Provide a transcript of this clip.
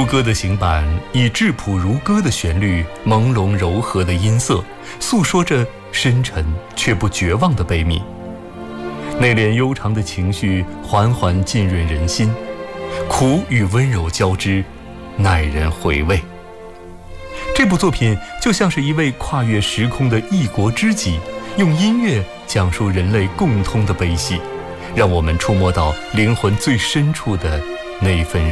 副歌的行板以质朴如歌的旋律，朦胧柔和的音色，诉说着深沉却不绝望的悲悯。内敛悠长的情绪缓缓浸润人心，苦与温柔交织，耐人回味。这部作品就像是一位跨越时空的异国知己，用音乐讲述人类共通的悲喜，让我们触摸到灵魂最深处的那份